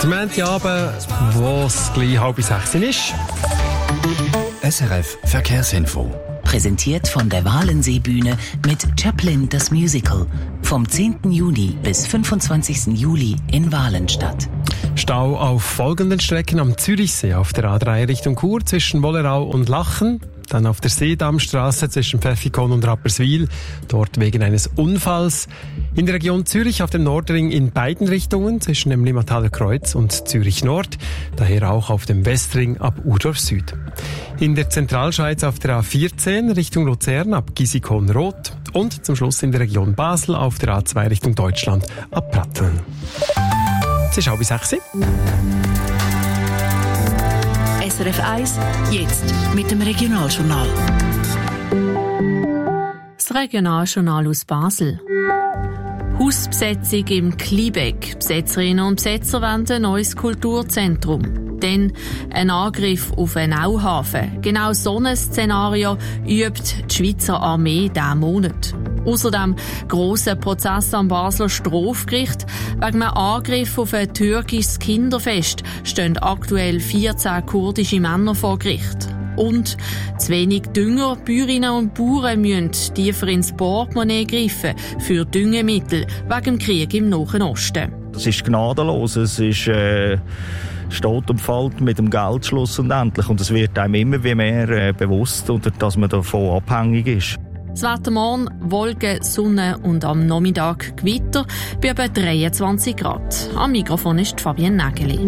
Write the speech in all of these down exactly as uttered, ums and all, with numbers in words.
Montagabend, wo es gleich halb sechs ist. S R F Verkehrsinfo. Präsentiert von der Walensee-Bühne mit Chaplin das Musical. Vom zehnten Juni bis fünfundzwanzigsten Juli in Walenstadt. Stau auf folgenden Strecken am Zürichsee auf der A drei Richtung Chur zwischen Wollerau und Lachen. Dann auf der Seedammstraße zwischen Pfäffikon und Rapperswil, dort wegen eines Unfalls. In der Region Zürich auf dem Nordring in beiden Richtungen, zwischen dem Limmataler Kreuz und Zürich Nord, daher auch auf dem Westring ab Urdorf Süd. In der Zentralschweiz auf der A vierzehn Richtung Luzern ab Gisikon-Rot und zum Schluss in der Region Basel auf der A zwei Richtung Deutschland ab Pratteln. Es ist halb sechs. S R F eins, jetzt mit dem Regionaljournal. Das Regionaljournal aus Basel. Hausbesetzung im Kliebeck. Besetzerinnen und Besetzer wollen ein neues Kulturzentrum. Dann ein Angriff auf einen Auhafen. Genau so ein Szenario übt die Schweizer Armee diesen Monat. Außerdem grosser Prozess am Basler Strafgericht. Wegen einem Angriff auf ein türkisches Kinderfest stehen aktuell vierzehn kurdische Männer vor Gericht. Und zu wenig Dünger. Bäuerinnen und Bauern müssen tiefer ins Portemonnaie greifen für Düngemittel wegen dem Krieg im Nahen Osten. Das ist gnadenlos. Es ist, äh, steht und fällt mit dem Geld schlussendlich. Und es wird einem immer wie mehr äh, bewusst, dass man davon abhängig ist. Das Wetter morgen, Wolken, Sonne und am Nachmittag Gewitter bei etwa dreiundzwanzig Grad. Am Mikrofon ist Fabienne Nägeli.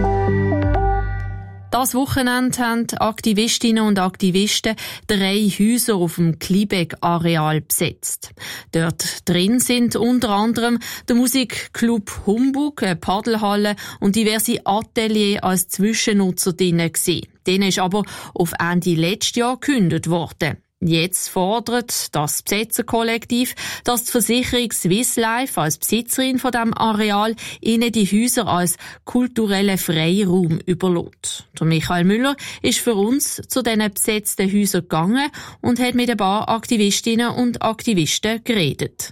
Das Wochenende haben Aktivistinnen und Aktivisten drei Häuser auf dem Kliebeck-Areal besetzt. Dort drin sind unter anderem der Musikclub Humbug, eine Paddelhalle und diverse Ateliers als Zwischennutzer drin gewesen. Denen ist aber auf Ende letzten Jahr gekündigt worden. Jetzt fordert das Besetzerkollektiv, dass die Versicherung Swiss Life als Besitzerin von dem Areal ihnen die Häuser als kulturellen Freiraum überlässt. Der Michael Müller ist für uns zu diesen besetzten Häusern gegangen und hat mit ein paar Aktivistinnen und Aktivisten geredet.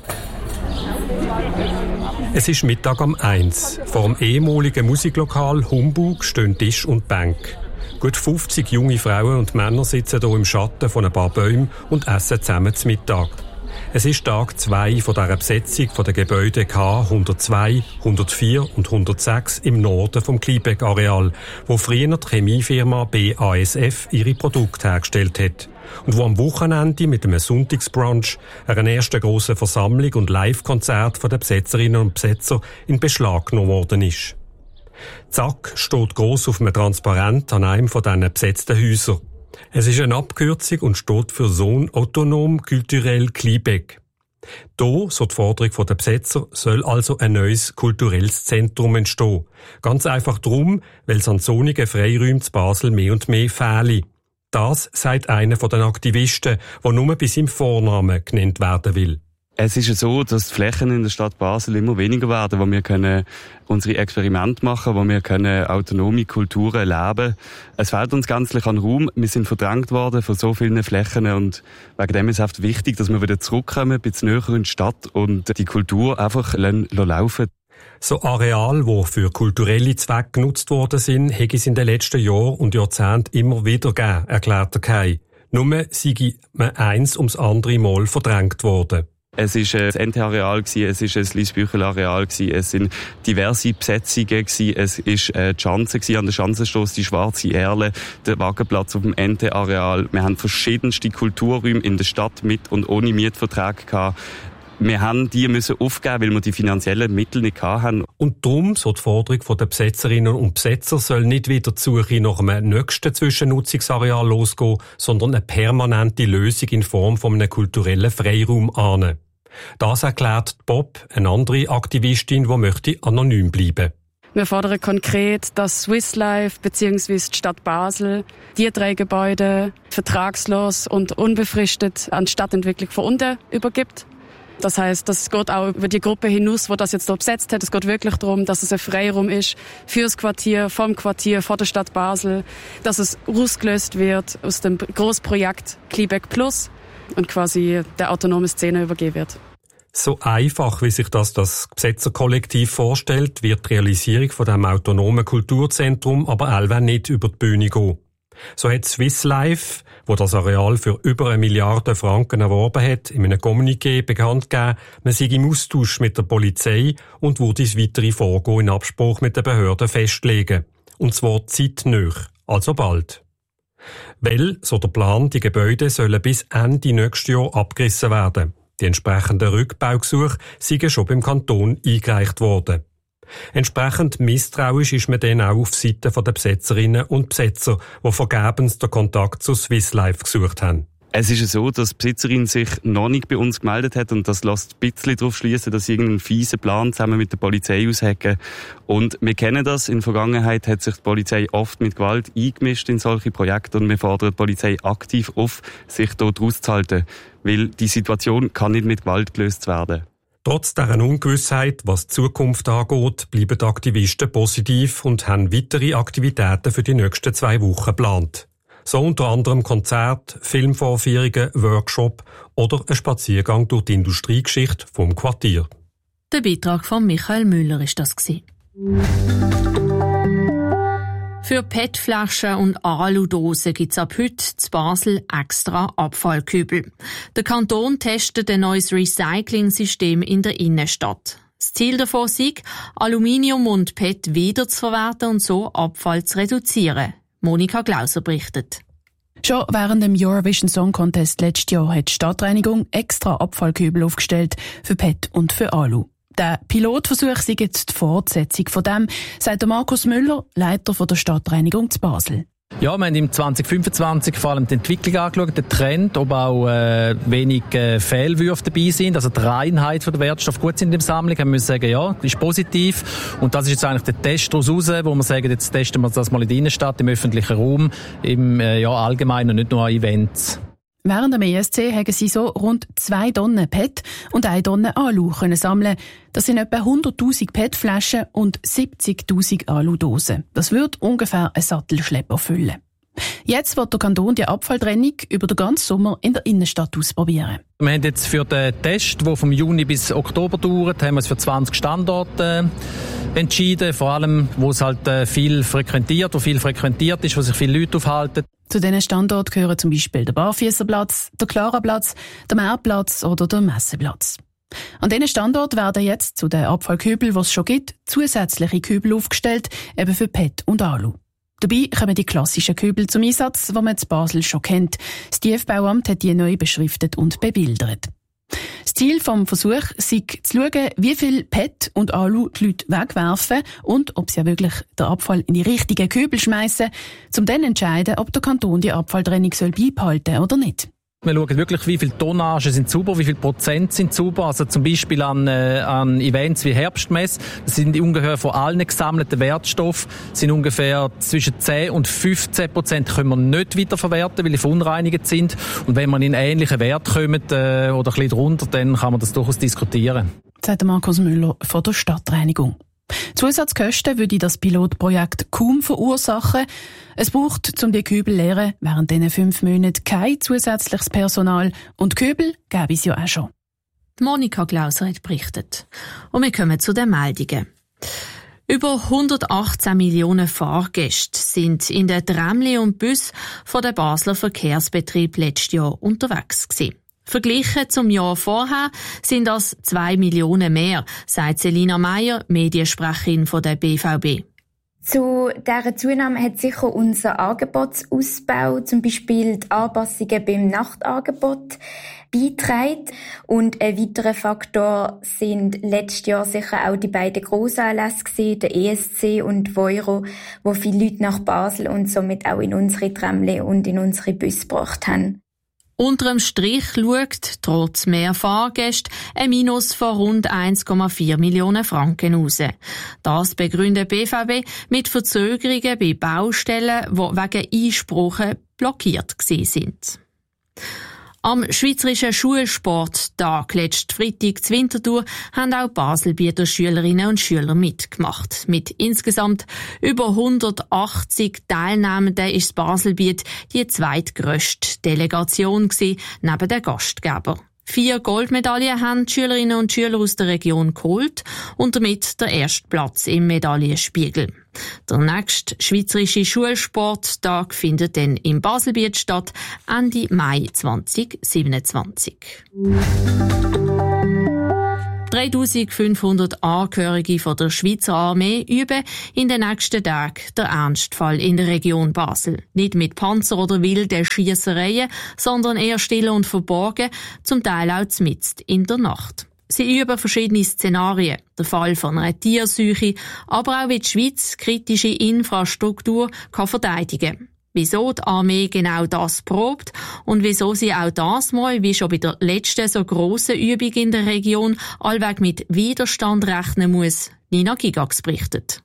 Es ist Mittag um eins. Vor dem ehemaligen Musiklokal Humbug stehen Tisch und Bank. Gut fünfzig junge Frauen und Männer sitzen hier im Schatten von ein paar Bäumen und essen zusammen zu Mittag. Es ist Tag zwei von dieser Besetzung von den Gebäuden K hundertzwei, hundertvier und hundertsechs im Norden vom Kliebeck-Areal, wo früher die Chemiefirma B A S F ihre Produkte hergestellt hat und wo am Wochenende mit einem Sonntagsbrunch, einer ersten grossen Versammlung und Live-Konzert von den Besetzerinnen und Besetzer in Beschlag genommen worden ist. Zack steht gross auf einem Transparent an einem von diesen besetzten Häusern. Es ist eine Abkürzung und steht für Zone Autonom Culturel Kliebeck. Hier, so die Forderung der Besetzer, soll also ein neues kulturelles Zentrum entstehen. Ganz einfach darum, weil es an sonnigen Freiräumen zu Basel mehr und mehr fehle. Das sagt einer von den Aktivisten, der nur bei seinem Vornamen genannt werden will. Es ist ja so, dass die Flächen in der Stadt Basel immer weniger werden, wo wir können unsere Experimente machen, wo wir können autonome Kulturen leben. Es fehlt uns gänzlich an Raum. Wir sind verdrängt worden von so vielen Flächen und wegen dem ist es oft wichtig, dass wir wieder zurückkommen, ein bisschen näher in die Stadt und die Kultur einfach laufen. So Areale, die für kulturelle Zwecke genutzt worden sind, hätte es in den letzten Jahren und Jahrzehnten immer wieder gegeben, erklärt der Kai. Nur sei man eins ums andere Mal verdrängt worden. Es war ein N T-Areal, es war ein Liesbüchel-Areal, es sind diverse Besetzungen, es war die Schanze, an der Schanzenstoss die Schwarze Erle, der Wagenplatz auf dem N T-Areal. Wir haben verschiedenste Kulturräume in der Stadt mit und ohne Mietverträge gehabt. Wir haben die müssen aufgeben, weil wir die finanziellen Mittel nicht hatten. Und darum, so die Forderung der Besetzerinnen und Besetzer, soll nicht wieder die Suche nach einem nächsten Zwischennutzungsareal losgehen, sondern eine permanente Lösung in Form von einem kulturellen Freiraum ahnen. Das erklärt Bob, eine andere Aktivistin, die möchte anonym bleiben. Wir fordern konkret, dass Swiss Life bzw. die Stadt Basel die drei Gebäude vertragslos und unbefristet an die Stadtentwicklung von unten übergibt. Das heisst, das geht auch über die Gruppe hinaus, die das jetzt hier besetzt hat. Es geht wirklich darum, dass es ein Freiraum ist fürs Quartier, vom Quartier, vor der Stadt Basel, dass es rausgelöst wird aus dem Grossprojekt Kliebeck Plus und quasi der autonomen Szene übergeben wird. So einfach, wie sich das das Besetzerkollektiv vorstellt, wird die Realisierung von dem autonomen Kulturzentrum aber allweil nicht über die Bühne gehen. So hat Swiss Life, wo das Areal für über eine Milliarde Franken erworben hat, in einem Kommuniqué bekannt gegeben, man sei im Austausch mit der Polizei und würde das weitere Vorgehen in Abspruch mit den Behörden festlegen. Und zwar zeitnah, also bald. Weil, so der Plan, die Gebäude sollen bis Ende nächstes Jahr abgerissen werden. Die entsprechenden Rückbaugesuche seien schon beim Kanton eingereicht worden. Entsprechend misstrauisch ist man dann auch auf Seite der Besetzerinnen und Besetzer, die vergebens den Kontakt zu Swiss Life gesucht haben. Es ist ja so, dass die Besitzerin sich noch nicht bei uns gemeldet hat und das lässt ein bisschen darauf schliessen, dass sie irgendeinen fiesen Plan zusammen mit der Polizei aushacken. Und wir kennen das. In der Vergangenheit hat sich die Polizei oft mit Gewalt eingemischt in solche Projekte und wir fordern die Polizei aktiv auf, sich dort rauszuhalten, weil die Situation kann nicht mit Gewalt gelöst werden. Trotz dieser Ungewissheit, was die Zukunft angeht, bleiben die Aktivisten positiv und haben weitere Aktivitäten für die nächsten zwei Wochen geplant. So unter anderem Konzerte, Filmvorführungen, Workshop oder ein Spaziergang durch die Industriegeschichte vom Quartier. Der Beitrag von Michael Müller ist das gewesen. Für P E T-Flaschen und Aludosen gibt es ab heute in Basel extra Abfallkübel. Der Kanton testet ein neues Recycling-System in der Innenstadt. Das Ziel davon ist, Aluminium und P E T wiederzuverwerten und so Abfall zu reduzieren. Monika Glauser berichtet. Schon während dem Eurovision Song Contest letztes Jahr hat die Stadtreinigung extra Abfallkübel aufgestellt für P E T und für Alu. Der Pilotversuch sei jetzt die Fortsetzung von dem, sagt Markus Müller, Leiter der Stadtreinigung zu Basel. Ja, wir haben im zwanzig fünfundzwanzig vor allem die Entwicklung angeschaut, den Trend, ob auch äh, wenig äh, Fehlwürfe dabei sind, also die Reinheit von der Wertstoff gut sind in der Sammlung, haben wir sagen, ja, das ist positiv und das ist jetzt eigentlich der Test daraus raus, wo wir sagen, jetzt testen wir das mal in der Innenstadt, im öffentlichen Raum, im äh, ja, allgemein und nicht nur an Events. Während dem E S C haben sie so rund zwei Tonnen P E T und eine Tonne Alu können sammeln. Das sind etwa hunderttausend P E T-Flaschen und siebzigtausend Aludosen. Das wird ungefähr einen Sattelschlepper füllen. Jetzt wird der Kanton die Abfalltrennung über den ganzen Sommer in der Innenstadt ausprobieren. Wir haben jetzt für den Test, der vom Juni bis Oktober dauert, haben wir uns für zwanzig Standorte äh, entschieden. Vor allem, wo es halt äh, viel frequentiert, wo viel frequentiert ist, wo sich viele Leute aufhalten. Zu diesen Standorten gehören zum Beispiel der Barfüsserplatz, der Klaraplatz, der Meerplatz oder der Messeplatz. An diesen Standorten werden jetzt zu den Abfallkübeln, die es schon gibt, zusätzliche Kübel aufgestellt, eben für P E T und Alu. Dabei kommen die klassischen Kübel zum Einsatz, die man in Basel schon kennt. Das Tiefbauamt hat die neu beschriftet und bebildert. Das Ziel vom Versuch sei zu schauen, wie viel P E T und Alu die Leute wegwerfen und ob sie ja wirklich den Abfall in die richtigen Kübel schmeißen, um dann zu entscheiden, ob der Kanton die Abfalltrennung soll beibehalten oder nicht. Wir schauen wirklich, wie viel Tonnagen sind sauber, wie viel Prozent sind sauber. Also zum Beispiel an, äh, an Events wie Herbstmesse. Das sind ungefähr von allen gesammelten Wertstoffen sind ungefähr zwischen zehn und fünfzehn Prozent können wir nicht wiederverwerten, weil sie verunreinigt sind. Und wenn man in ähnlichen Wert kommt äh, oder ein bisschen drunter, dann kann man das durchaus diskutieren. Sagt Markus Müller von der Stadtreinigung. Zusatzkosten würde das Pilotprojekt kaum verursachen. Es braucht, um die Kübel zu leeren, während diesen fünf Monaten kein zusätzliches Personal. Und Kübel gäbe es ja auch schon. Monika Glauser hat berichtet. Und wir kommen zu den Meldungen. Über hundertachtzehn Millionen Fahrgäste sind in den Tramli und Bus von der Basler Verkehrsbetrieb letztes Jahr unterwegs gewesen. Verglichen zum Jahr vorher sind das zwei Millionen mehr, sagt Selina Meyer, Mediensprecherin von der B V B. Zu dieser Zunahme hat sicher unser Angebotsausbau, zum Beispiel die Anpassungen beim Nachtangebot, beigetragen. Und ein weiterer Faktor sind letztes Jahr sicher auch die beiden Grossanlässe gewesen, der E S C und Voiro, wo viele Leute nach Basel und somit auch in unsere Tramle und in unsere Busse gebracht haben. Unterm Strich schaut, trotz mehr Fahrgäste, ein Minus von rund eins Komma vier Millionen Franken raus. Das begründet B V B mit Verzögerungen bei Baustellen, die wegen Einsprachen blockiert gewesen sind. Am Schweizerischen Schulsporttag letzten Freitag zu Winterthur haben auch Baselbieter Schülerinnen und Schüler mitgemacht. Mit insgesamt über hundertachtzig Teilnehmenden ist das Baselbiet die zweitgrösste Delegation gewesen, neben den Gastgebern. Vier Goldmedaillen haben die Schülerinnen und Schüler aus der Region geholt und damit der erste Platz im Medaillenspiegel. Der nächste Schweizerische Schulsporttag findet dann im Baselbiet statt, Ende Mai zwanzig siebenundzwanzig. dreitausendfünfhundert Angehörige von der Schweizer Armee üben in den nächsten Tagen den Ernstfall in der Region Basel. Nicht mit Panzer oder wilden Schiessereien, sondern eher still und verborgen, zum Teil auch mitten in der Nacht. Sie üben verschiedene Szenarien, der Fall von einer Tierseuche, aber auch wie die Schweiz kritische Infrastruktur kann verteidigen. Wieso die Armee genau das probt und wieso sie auch das Mal, wie schon bei der letzten so grossen Übung in der Region, allweg mit Widerstand rechnen muss, Nina Gigax berichtet.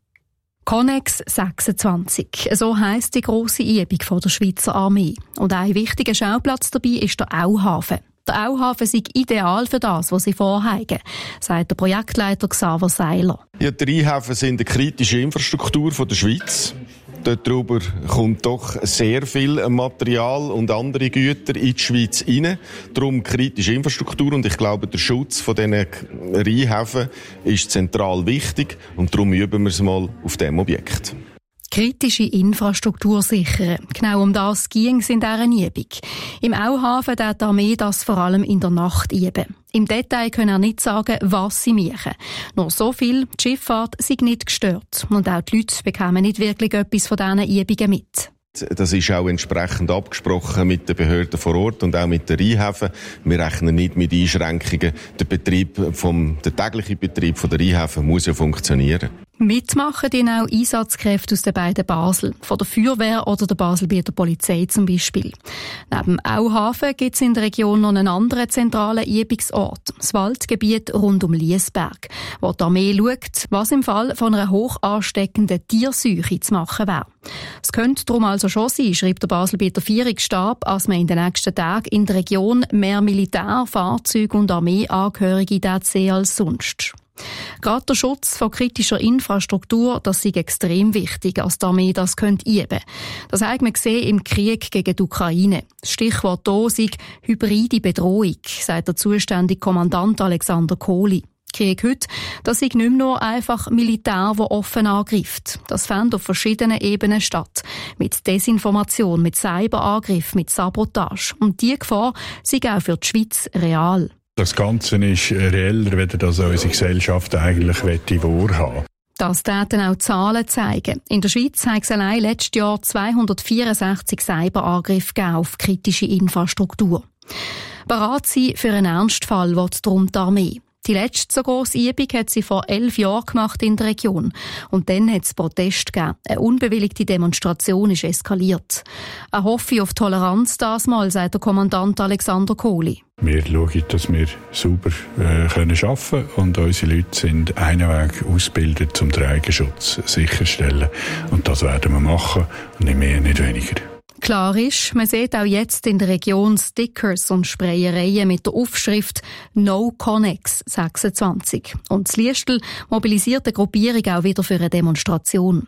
Connex sechsundzwanzig, so heisst die grosse Übung von der Schweizer Armee. Und ein wichtiger Schauplatz dabei ist der Auhafen. Der Auhafen sei ideal für das, was sie vorhaben, sagt der Projektleiter Xaver Seiler. Ja, die Rheinhäfen sind eine kritische Infrastruktur von der Schweiz. Dort drüber kommt doch sehr viel Material und andere Güter in die Schweiz rein. Darum kritische Infrastruktur und ich glaube, der Schutz von diesen Rheinhäfen ist zentral wichtig und darum üben wir es mal auf diesem Objekt. Kritische Infrastruktur sichern. Genau um das ging es in dieser Übung. Im Auhafen darf die Armee das vor allem in der Nacht üben. Im Detail können er nicht sagen, was sie machen. Nur so viel, die Schifffahrt sei nicht gestört. Und auch die Leute bekommen nicht wirklich etwas von diesen Übungen mit. Das ist auch entsprechend abgesprochen mit den Behörden vor Ort und auch mit den Rheinhäfen. Wir rechnen nicht mit Einschränkungen. Der Betrieb vom, der tägliche Betrieb der Rheinhäfen muss ja funktionieren. Mitmachen die auch Einsatzkräfte aus den beiden Basel, von der Feuerwehr oder der Baselbieter Polizei zum Beispiel. Neben dem Auhafen gibt es in der Region noch einen anderen zentralen Übungsort, das Waldgebiet rund um Liesberg, wo die Armee schaut, was im Fall von einer hoch ansteckenden Tierseuche zu machen wäre. Es könnte darum also schon sein, schreibt der Baselbieter Vierungsstab, als man in den nächsten Tagen in der Region mehr Militär, Fahrzeuge und Armeeangehörige sehen als sonst. Gerade der Schutz von kritischer Infrastruktur, das ist extrem wichtig, als die Armee das üben könnte. Das hat man gesehen im Krieg gegen die Ukraine. Das Stichwort hier ist hybride Bedrohung, sagt der zuständige Kommandant Alexander Kohli. Krieg heute, das ist nicht mehr nur einfach Militär, das offen angreift. Das findet auf verschiedenen Ebenen statt. Mit Desinformation, mit Cyberangriff, mit Sabotage. Und diese Gefahr ist auch für die Schweiz real. Das Ganze ist reeller, wenn das unsere Gesellschaft eigentlich wahrhaben. Das täten auch Zahlen zeigen. In der Schweiz hat es allein letztes Jahr zweihundertvierundsechzig Cyberangriffe auf kritische Infrastruktur. Bereit sein für einen Ernstfall will darum die Armee. Die letzte so grosse Übung hat sie vor elf Jahren gemacht in der Region. Und dann hat es Protest gegeben. Eine unbewilligte Demonstration ist eskaliert. Eine Hoffnung auf Toleranz das Mal, sagt der Kommandant Alexander Kohli. Wir schauen, dass wir sauber äh, können arbeiten können und unsere Leute sind einen Weg ausgebildet, um den Eigenschutz sicherzustellen. Und das werden wir machen, und nicht mehr, nicht weniger. Klar ist, man sieht auch jetzt in der Region Stickers und Sprayereien mit der Aufschrift «No Connex sechsundzwanzig». Und das Liestl mobilisiert die Gruppierung auch wieder für eine Demonstration.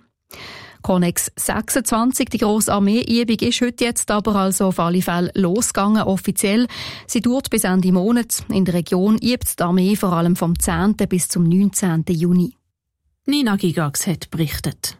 Connex sechsundzwanzig, die grosse Armeeübung, ist heute jetzt aber also auf alle Fälle losgegangen, offiziell. Sie dauert bis Ende Monat. In der Region übt die Armee vor allem vom zehnten bis zum neunzehnten Juni. Nina Gigax hat berichtet.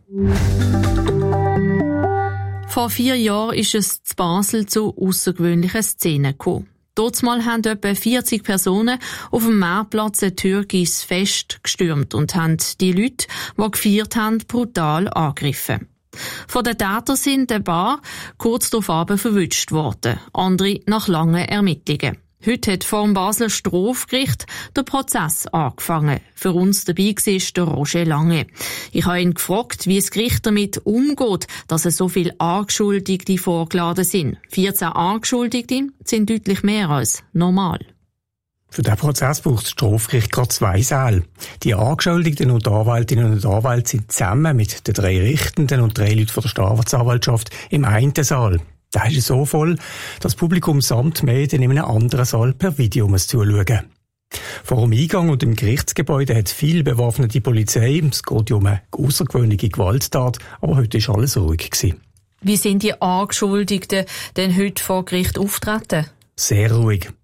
Vor vier Jahren ist es in Basel zu außergewöhnlichen Szenen gekommen. Dortmal haben etwa vierzig Personen auf dem Marktplatz ein türkisches Fest gestürmt und haben die Leute, die gefeiert haben, brutal angegriffen. Von den Tätern sind ein paar kurz darauf verwünscht worden, andere nach langen Ermittlungen. Heute hat vor dem Basler Strafgericht der Prozess angefangen. Für uns dabei war der Roger Lange. Ich habe ihn gefragt, wie das Gericht damit umgeht, dass es so viele Angeschuldigte vorgeladen sind. vierzehn Angeschuldigte sind deutlich mehr als normal. Für diesen Prozess braucht das Strafgericht gerade zwei Säle. Die Angeschuldigten und Anwältinnen und Anwälte sind zusammen mit den drei Richtenden und drei Leuten von der Staatsanwaltschaft im einen Saal. Der ist so voll, dass das Publikum samt Medien in einem anderen Saal per Video muss zuschauen. Vor dem Eingang und im Gerichtsgebäude hat viel bewaffnete Polizei. Es geht ja um eine außergewöhnliche Gewalttat, aber heute war alles ruhig gewesen. Wie sind die Angeschuldigten denn heute vor Gericht auftreten? Sehr ruhig.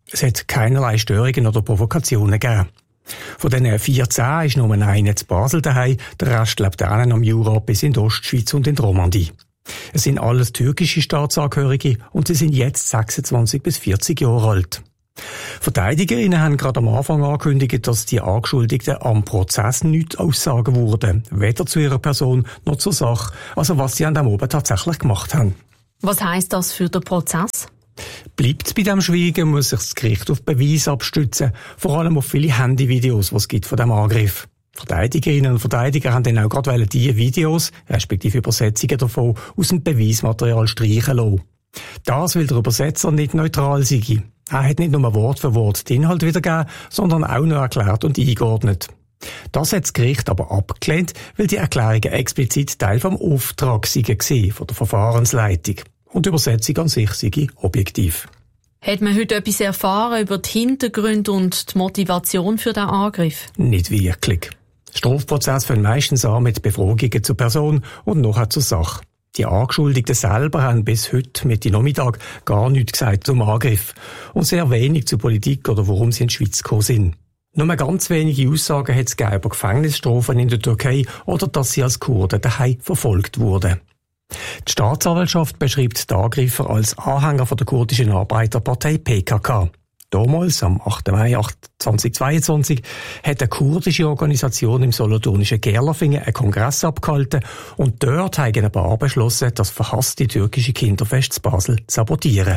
Es hat keinerlei Störungen oder Provokationen gegeben. Von diesen vierzehn ist nur einer zu Basel daheim, der Rest lebt einen am Jura bis in die Ostschweiz und in die Romandie. Es sind alles türkische Staatsangehörige und sie sind jetzt sechsundzwanzig bis vierzig Jahre alt. Verteidigerinnen haben gerade am Anfang angekündigt, dass die Angeschuldigten am Prozess nichts aussagen würden, weder zu ihrer Person noch zur Sache, also was sie an dem oben tatsächlich gemacht haben. Was heisst das für den Prozess? Bleibt es bei dem Schweigen, muss sich das Gericht auf Beweise abstützen, vor allem auf viele Handyvideos, die es gibt von dem Angriff. Verteidigerinnen und Verteidiger haben dann auch gerade diese Videos, respektive Übersetzungen davon, aus dem Beweismaterial streichen lassen. Das, weil der Übersetzer nicht neutral sei. Er hat nicht nur Wort für Wort den Inhalt wiedergegeben, sondern auch noch erklärt und eingeordnet. Das hat das Gericht aber abgelehnt, weil die Erklärungen explizit Teil vom Auftrag waren, von der Verfahrensleitung. Und die Übersetzung an sich sei objektiv. Hat man heute etwas erfahren über die Hintergründe und die Motivation für den Angriff? Nicht wirklich. Strafprozesse fangen meistens an mit Befragungen zur Person und nachher zur Sache. Die Angeschuldigten selber haben bis heute Mitte Nachmittag gar nichts gesagt zum Angriff und sehr wenig zur Politik oder warum sie in die Schweiz gekommen sind. Nur ganz wenige Aussagen hat es gegeben über Gefängnisstrafen in der Türkei oder dass sie als Kurden daheim verfolgt wurden. Die Staatsanwaltschaft beschreibt die Angreifer als Anhänger von der kurdischen Arbeiterpartei P K K. Damals, am achten Mai zweitausendzweiundzwanzig, hat eine kurdische Organisation im solothurnischen Gerlafingen einen Kongress abgehalten und dort haben ein paar beschlossen, das verhasste türkische Kinderfest zu Basel zu sabotieren.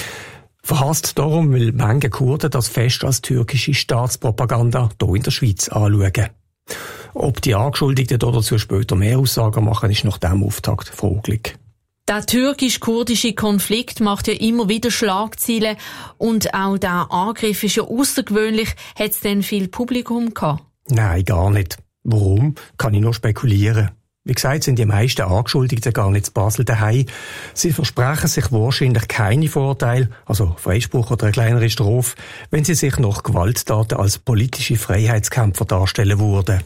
Verhasst darum, weil manche Kurden das Fest als türkische Staatspropaganda hier in der Schweiz anschauen. Ob die Angeschuldigten dazu später mehr Aussagen machen, ist nach diesem Auftakt fraglich. Der türkisch-kurdische Konflikt macht ja immer wieder Schlagzeilen und auch der Angriff ist ja außergewöhnlich. Hat es denn viel Publikum gehabt? Nein, gar nicht. Warum? Kann ich nur spekulieren. Wie gesagt, sind die meisten Angeschuldigten gar nicht in Basel daheim. Sie versprechen sich wahrscheinlich keine Vorteile, also Freispruch oder eine kleinere Strafe, wenn sie sich nach Gewalttaten als politische Freiheitskämpfer darstellen würden.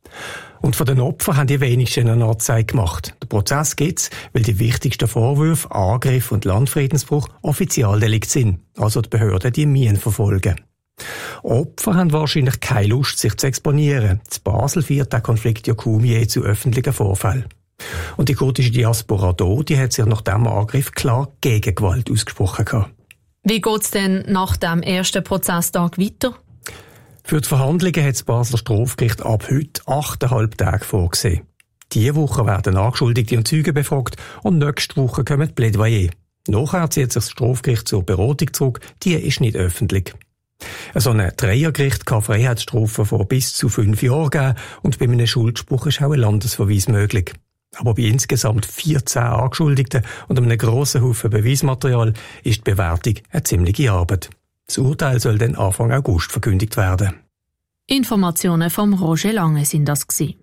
Und von den Opfern haben die wenigsten eine Anzeige gemacht. Der Prozess gibt's, weil die wichtigsten Vorwürfe, Angriff und Landfriedensbruch, Offizialdelikt sind, also die Behörden die Minen verfolgen. Opfer haben wahrscheinlich keine Lust, sich zu exponieren. In Basel führt der Konflikt ja kaum je zu öffentlichen Vorfällen. Und die kurdische Diaspora hier, die hat sich nach diesem Angriff klar gegen Gewalt ausgesprochen gehabt. Wie geht's denn nach dem ersten Prozesstag weiter? Für die Verhandlungen hat das Basler Strafgericht ab heute achteinhalb Tage vorgesehen. Diese Woche werden Angeschuldigte und Zeugen befragt und nächste Woche kommen die Plädoyer. Nachher zieht sich das Strafgericht zur Beratung zurück, die ist nicht öffentlich. So ein Dreiergericht kann Freiheitsstrafen von bis zu fünf Jahren geben und bei einem Schuldspruch ist auch ein Landesverweis möglich. Aber bei insgesamt vierzehn Angeschuldigten und einem grossen Haufen Beweismaterial ist die Bewertung eine ziemliche Arbeit. Das Urteil soll dann Anfang August verkündigt werden. Informationen vom Roger Lange sind das gewesen.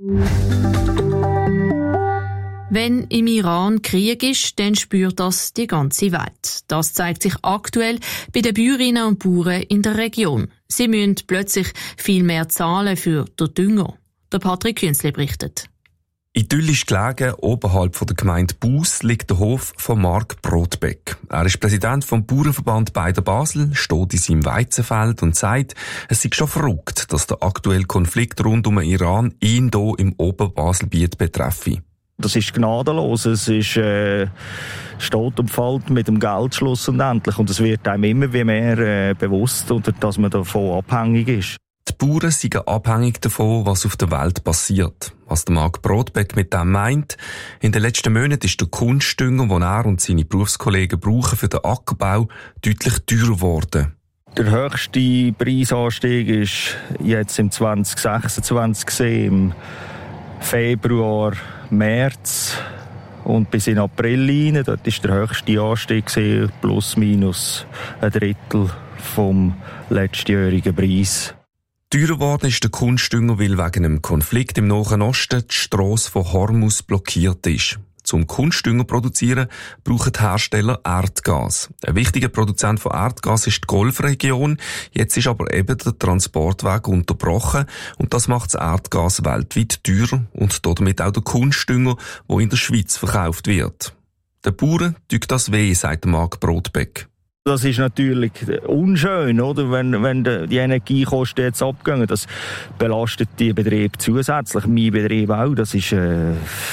Wenn im Iran Krieg ist, dann spürt das die ganze Welt. Das zeigt sich aktuell bei den Bäuerinnen und Bauern in der Region. Sie müssen plötzlich viel mehr zahlen für den Dünger. Der Patrick Künzli berichtet. Idyllisch gelegen, oberhalb von der Gemeinde Buss, liegt der Hof von Marc Brodbeck. Er ist Präsident vom Bauernverband Beider Basel, steht in seinem Weizenfeld und sagt, es sei schon verrückt, dass der aktuelle Konflikt rund um den Iran ihn hier im Oberbaselbiet betreffe. Das ist gnadenlos. Es ist äh, steht und fällt mit dem Geld schlussendlich. Und es wird einem immer wie mehr äh, bewusst, dass man davon abhängig ist. Die Bauern sind abhängig davon, was auf der Welt passiert. Was der Marc Brodbeck mit dem meint, in den letzten Monaten ist der Kunstdünger, den er und seine Berufskollegen brauchen für den Ackerbau, deutlich teurer geworden. Der höchste Preisanstieg ist jetzt im zwanzig sechsundzwanzig gesehen, im Februar, März und bis in April rein. Dort war der höchste Anstieg gesehen, plus minus ein Drittel vom letztjährigen Preis. Teurer geworden ist der Kunstdünger, weil wegen einem Konflikt im Nahen Osten die Strasse von Hormuz blockiert ist. Zum Kunstdünger produzieren brauchen die Hersteller Erdgas. Ein wichtiger Produzent von Erdgas ist die Golfregion. Jetzt ist aber eben der Transportweg unterbrochen und das macht das Erdgas weltweit teurer und damit auch der Kunstdünger, der in der Schweiz verkauft wird. Den Bauern tut das weh, sagt Marc Brodbeck. Das ist natürlich unschön, oder? Wenn, wenn die Energiekosten jetzt abgehen, das belastet die Betriebe zusätzlich. Mein Betrieb auch. Das ist, äh,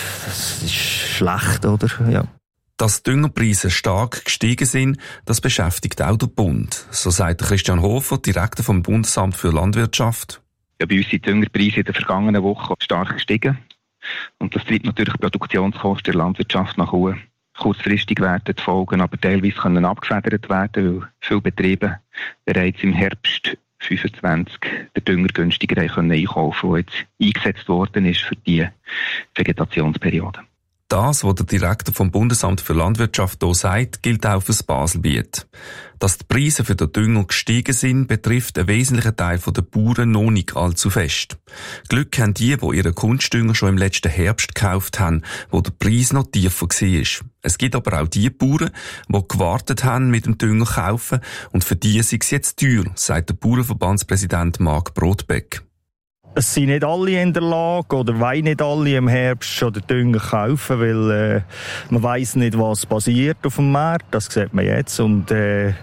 das ist schlecht, oder? Ja. Dass Düngerpreise stark gestiegen sind, das beschäftigt auch der Bund. So sagt Christian Hofer, Direktor vom Bundesamt für Landwirtschaft. Ja, bei uns sind die Düngerpreise in der vergangenen Woche stark gestiegen. Und das treibt natürlich die Produktionskosten der Landwirtschaft nach oben. Kurzfristig werden die Folgen aber teilweise können abgefedert werden, weil viele Betriebe bereits im Herbst fünfundzwanzig den Dünger günstiger können einkaufen, der jetzt eingesetzt worden ist für die Vegetationsperiode. Das, was der Direktor vom Bundesamt für Landwirtschaft hier sagt, gilt auch für das Baselbiet. Dass die Preise für den Dünger gestiegen sind, betrifft einen wesentlichen Teil der Bauern noch nicht allzu fest. Glück haben die, die ihren Kunstdünger schon im letzten Herbst gekauft haben, wo der Preis noch tiefer war. Es gibt aber auch die Bauern, die gewartet haben mit dem Dünger kaufen, und für die ist es jetzt teuer, sagt der Bauernverbandspräsident Marc Brodbeck. Es sind nicht alle in der Lage oder wollen nicht alle im Herbst schon den Dünger kaufen, weil äh, man weiss nicht, was passiert auf dem Markt. Das sieht man jetzt. Und äh,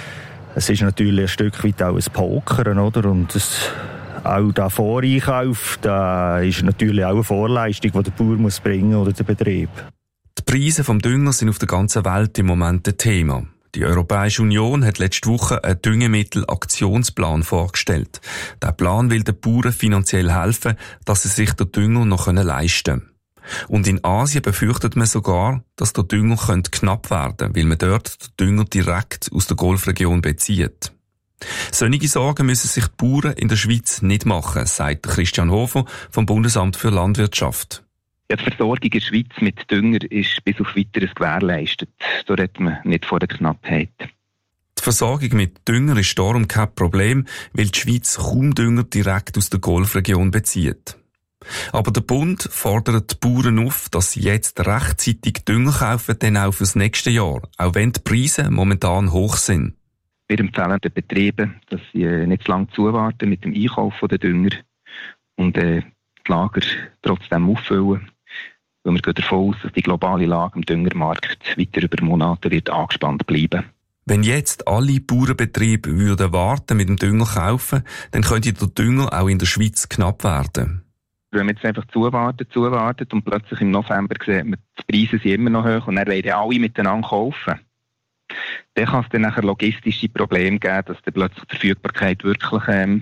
es ist natürlich ein Stück weit auch ein Pokern, oder? Und das, auch der Voreinkauf, da ist natürlich auch eine Vorleistung, die der Bauer muss bringen oder der Betrieb. Die Preise vom Dünger sind auf der ganzen Welt im Moment ein Thema. Die Europäische Union hat letzte Woche einen Düngemittel-Aktionsplan vorgestellt. Der Plan will den Bauern finanziell helfen, dass sie sich den Dünger noch leisten können. Und in Asien befürchtet man sogar, dass der Dünger knapp werden könnte, weil man dort den Dünger direkt aus der Golfregion bezieht. Solche Sorgen müssen sich die Bauern in der Schweiz nicht machen, sagt Christian Hofer vom Bundesamt für Landwirtschaft. Ja, die Versorgung in der Schweiz mit Dünger ist bis auf Weiteres gewährleistet. Da redet man nicht von der Knappheit. Die Versorgung mit Dünger ist darum kein Problem, weil die Schweiz kaum Dünger direkt aus der Golfregion bezieht. Aber der Bund fordert die Bauern auf, dass sie jetzt rechtzeitig Dünger kaufen, denn auch fürs nächste Jahr, auch wenn die Preise momentan hoch sind. Wir empfehlen den Betrieben, dass sie nicht zu lange zuwarten mit dem Einkauf der Dünger und äh, die Lager trotzdem auffüllen. Weil wir gehen davon aus, dass die globale Lage im Düngermarkt weiter über Monate wird angespannt bleiben. Wenn jetzt alle Bauernbetriebe würden warten mit dem Dünger kaufen, dann könnte der Dünger auch in der Schweiz knapp werden. Wenn man jetzt einfach zuwartet, zuwartet und plötzlich im November sieht man, die Preise sind immer noch hoch und dann wollen alle miteinander kaufen, dann kann es dann nachher logistische Probleme geben, dass dann plötzlich die Verfügbarkeit wirklich ähm,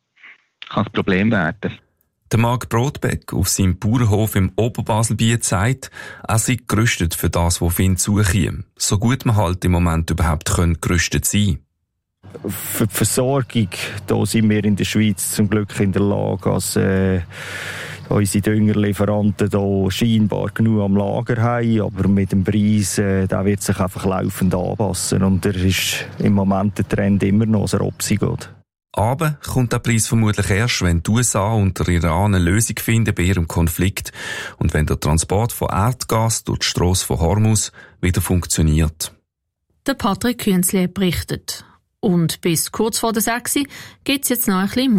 kann ein Problem werden. Der Marc Brodbeck auf seinem Bauernhof im Oberbaselbiet sagt, er sei gerüstet für das, was auf ihn zukäme. So gut man halt im Moment überhaupt gerüstet sein können. Für die Versorgung, da sind wir in der Schweiz zum Glück in der Lage, dass äh, unsere Düngerlieferanten da scheinbar genug am Lager haben, aber mit dem Preis, äh, der wird sich einfach laufend anpassen und er ist im Moment der Trend immer noch, dass er absinkt geht. Aber kommt der Preis vermutlich erst, wenn die U S A und der Iran eine Lösung finden bei ihrem Konflikt und wenn der Transport von Erdgas durch die Strasse von Hormuz wieder funktioniert. Der Patrick Künzle berichtet. Und bis kurz vor der sechs gibt es jetzt noch ein bisschen